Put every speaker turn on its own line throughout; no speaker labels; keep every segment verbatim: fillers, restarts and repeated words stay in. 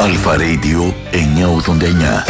Αλφα Radio εννιακόσια ογδόντα εννιά.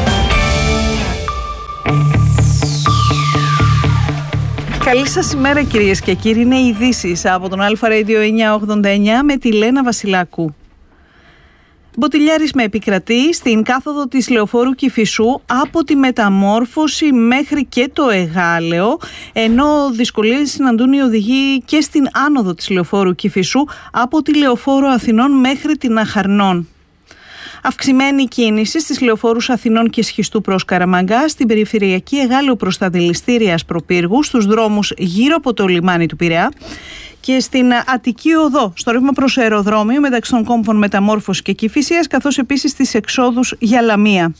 Καλή σας ημέρα κυρίες και κύριοι, είναι οι ειδήσεις από τον Αλφα Radio εννιακόσια ογδόντα εννιά με τη Λένα Βασιλάκου. Μποτιλιάρισμα επικρατεί στην κάθοδο της Λεωφόρου Κηφισού από τη Μεταμόρφωση μέχρι και το Εγάλεο, ενώ δυσκολίες συναντούν οι οδηγοί και στην άνοδο της Λεωφόρου Κηφισού από τη Λεωφόρο Αθηνών μέχρι την Αχαρνών. Αυξημένη κίνηση στις λεωφόρους Αθηνών και Σχιστού προς Καραμαγκά, στην περιφερειακή Εγάλεο προς τα δηληστήρια Ασπροπύργου, στους δρόμους γύρω από το λιμάνι του Πειραιά και στην Αττική Οδό, στο ρεύμα προς αεροδρόμιο μεταξύ των κόμβων Μεταμόρφωση και Κηφισίας, καθώς επίσης στις εξόδους για Λαμία.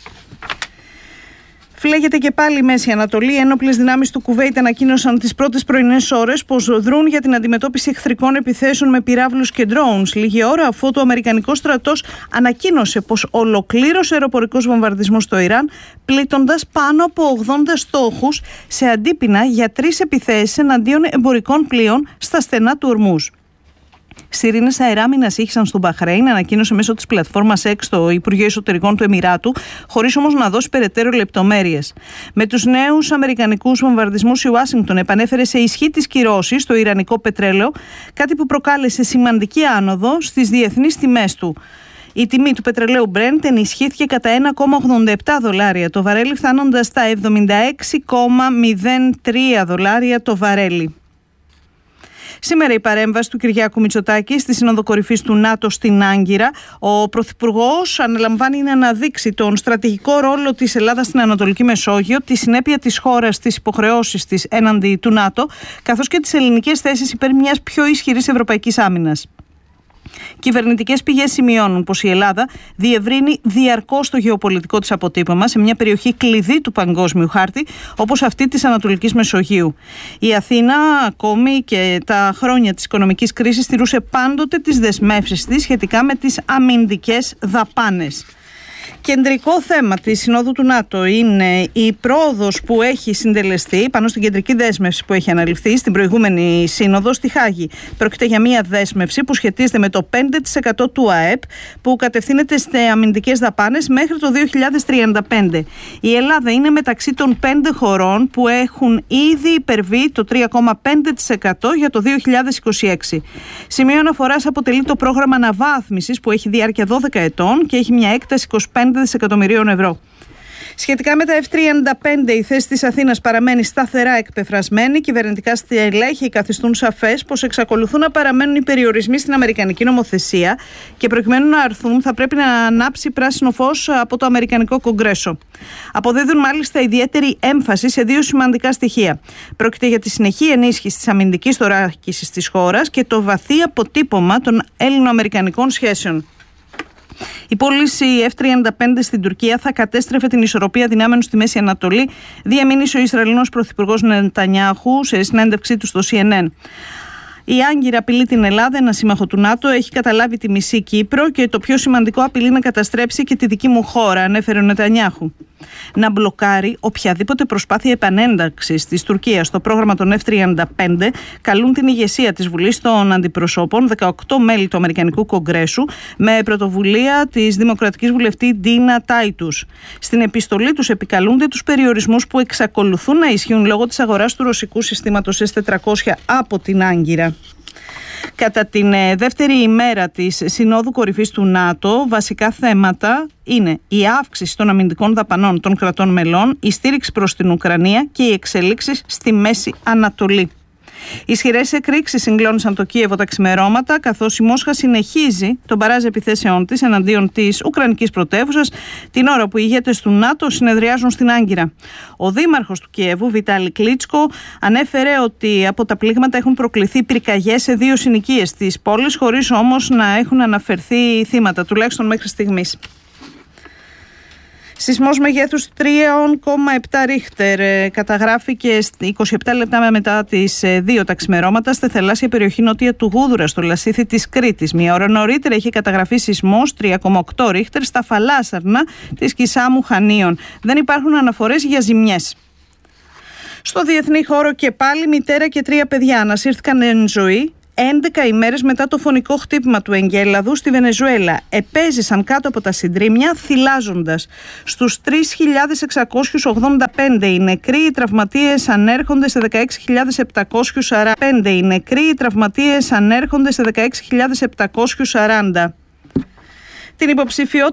Φλέγεται και πάλι η Μέση Ανατολή. Οι ένοπλες δυνάμεις του Κουβέιτ ανακοίνωσαν τις πρώτες πρωινές ώρες πως δρούν για την αντιμετώπιση εχθρικών επιθέσεων με πυράβλους και drones. Λίγη ώρα αφού το αμερικανικό στρατός ανακοίνωσε πως ολοκλήρωσε αεροπορικός βομβαρδισμός στο Ιράν, πλήττοντας πάνω από ογδόντα στόχους σε αντίπεινα για τρεις επιθέσεις εναντίον εμπορικών πλοίων στα στενά του Ορμούζ. Σιρήνες αεράμινας ήχησαν στο Μπαχρέιν, ανακοίνωσε μέσω της πλατφόρμας X το Υπουργείο Εσωτερικών του Εμιράτου, χωρίς όμως να δώσει περαιτέρω λεπτομέρειες. Με τους νέους αμερικανικούς βομβαρδισμούς, η Ουάσιγκτον επανέφερε σε ισχύ τις κυρώσεις στο ιρανικό πετρέλαιο, κάτι που προκάλεσε σημαντική άνοδο στις διεθνείς τιμές του. Η τιμή του πετρελαίου Brent ενισχύθηκε κατά ένα κόμμα ογδόντα επτά δολάρια το βαρέλι, φτάνοντας στα εβδομήντα έξι κόμμα μηδέν τρία δολάρια το βαρέλι. Σήμερα η παρέμβαση του Κυριάκου Μητσοτάκη στη Σύνοδο Κορυφής του ΝΑΤΟ στην Άγκυρα. Ο Πρωθυπουργός αναλαμβάνει να αναδείξει τον στρατηγικό ρόλο της Ελλάδας στην Ανατολική Μεσόγειο, τη συνέπεια της χώρας στις υποχρεώσεις της έναντι του ΝΑΤΟ, καθώς και τις ελληνικές θέσεις υπέρ μιας πιο ισχυρής ευρωπαϊκής άμυνας. Κυβερνητικές πηγές σημειώνουν πως η Ελλάδα διευρύνει διαρκώς το γεωπολιτικό της αποτύπωμα σε μια περιοχή κλειδί του παγκόσμιου χάρτη, όπως αυτή της Ανατολικής Μεσογείου. Η Αθήνα, ακόμη και τα χρόνια της οικονομικής κρίσης, στηρούσε πάντοτε τις δεσμεύσεις της σχετικά με τις αμυντικές δαπάνες. Κεντρικό θέμα της Συνόδου του ΝΑΤΟ είναι η πρόοδος που έχει συντελεστεί πάνω στην κεντρική δέσμευση που έχει αναλυφθεί στην προηγούμενη Σύνοδο στη Χάγη. Πρόκειται για μια δέσμευση που σχετίζεται με το πέντε τοις εκατό του ΑΕΠ που κατευθύνεται σε αμυντικές δαπάνες μέχρι το δύο χιλιάδες τριάντα πέντε. Η Ελλάδα είναι μεταξύ των πέντε χωρών που έχουν ήδη υπερβεί το τρία κόμμα πέντε τοις εκατό για το δύο χιλιάδες είκοσι έξι. Σημείο αναφοράς αποτελεί το πρόγραμμα αναβάθμισης που έχει διάρκεια δώδεκα ετών και έχει μια έκταση είκοσι πέντε δισεκατομμυρίων ευρώ. Σχετικά με τα εφ τριάντα πέντε, η θέση της Αθήνας παραμένει σταθερά εκπεφρασμένη. Κυβερνητικά στελέχη καθιστούν σαφές πως εξακολουθούν να παραμένουν οι περιορισμοί στην αμερικανική νομοθεσία και προκειμένου να αρθούν θα πρέπει να ανάψει πράσινο φως από το Αμερικανικό Κογκρέσο. Αποδίδουν μάλιστα ιδιαίτερη έμφαση σε δύο σημαντικά στοιχεία. Πρόκειται για τη συνεχή ενίσχυση της αμυντικής θωράκισης της χώρας και το βαθύ αποτύπωμα των Έλληνο-Αμερικανικών σχέσεων. Η πώληση εφ τριάντα πέντε στην Τουρκία θα κατέστρεφε την ισορροπία δυνάμεων στη Μέση Ανατολή, διαμήνυσε ο Ισραηλινός Πρωθυπουργός Νετανιάχου σε συνέντευξή του στο σι εν εν. Η Άγκυρα απειλεί την Ελλάδα, ένα σύμμαχο του ΝΑΤΟ, έχει καταλάβει τη μισή Κύπρο και το πιο σημαντικό, απειλεί να καταστρέψει και τη δική μου χώρα, ανέφερε ο Νετανιάχου. Να μπλοκάρει οποιαδήποτε προσπάθεια επανένταξης της Τουρκίας στο πρόγραμμα των εφ τριάντα πέντε καλούν την ηγεσία της Βουλής των Αντιπροσώπων, δεκαοκτώ μέλη του Αμερικανικού Κογκρέσου, με πρωτοβουλία της Δημοκρατικής Βουλευτή Ντίνα Τάιτους. Στην επιστολή τους επικαλούνται τους περιορισμούς που εξακολουθούν να ισχύουν λόγω της αγοράς του ρωσικού συστήματος ες τετρακόσια από την Άγκυρα. Κατά την δεύτερη ημέρα της Συνόδου Κορυφής του ΝΑΤΟ, βασικά θέματα είναι η αύξηση των αμυντικών δαπανών των κρατών μελών, η στήριξη προς την Ουκρανία και οι εξελίξεις στη Μέση Ανατολή. Ισχυρές εκρήξεις συγκλώνησαν το Κίεβο τα ξημερώματα, καθώς η Μόσχα συνεχίζει τον μπαράζ επιθέσεών της εναντίον της Ουκρανικής πρωτεύουσας, την ώρα που οι ηγέτες του ΝΑΤΟ συνεδριάζουν στην Άγκυρα. Ο δήμαρχος του Κιέβου, Βιτάλη Κλίτσκο, ανέφερε ότι από τα πλήγματα έχουν προκληθεί πυρκαγιές σε δύο συνοικίες της πόλης, χωρίς όμως να έχουν αναφερθεί θύματα, τουλάχιστον μέχρι στιγμής. Σεισμός μεγέθους τρία κόμμα επτά ρίχτερ καταγράφηκε είκοσι επτά λεπτά μετά τις δύο τα ξημερώματα στη θαλάσσια περιοχή νότια του Γούδουρα, στο Λασίθι της Κρήτης. Μια ώρα νωρίτερα είχε καταγραφεί σεισμός τρία κόμμα οκτώ ρίχτερ στα Φαλάσσαρνα της Κισάμου Χανίων. Δεν υπάρχουν αναφορές για ζημιές. Στο διεθνή χώρο και πάλι, μητέρα και τρία παιδιά ανασύρθηκαν εν ζωή έντεκα ημέρες μετά το φωνικό χτύπημα του εγκέλαδου στη Βενεζουέλα. Επέζησαν κάτω από τα συντρίμμια θυλάζοντας. Στους τρεις χιλιάδες εξακόσιους ογδόντα πέντε οι νεκροί, οι τραυματίες ανέρχονται σε δεκαέξι χιλιάδες επτακόσιους σαράντα πέντε. Οι νεκροί, οι τραυματίες ανέρχονται σε δεκαέξι χιλιάδες επτακόσιους σαράντα. Την υποψηφιότητα